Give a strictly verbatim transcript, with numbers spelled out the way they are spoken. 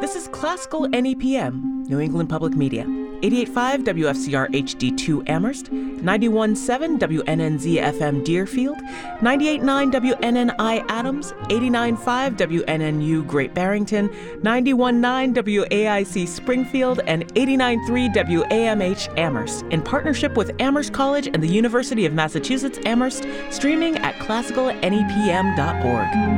This is Classical N E P M, New England Public Media. eighty-eight point five W F C R H D two Amherst, ninety-one point seven W N N Z F M Deerfield, ninety-eight point nine W N N I Adams, eighty-nine point five W N N U Great Barrington, ninety-one point nine W A I C Springfield, and eighty-nine point three W A M H Amherst, in partnership with Amherst College and the University of Massachusetts Amherst, streaming at classical N E P M dot org.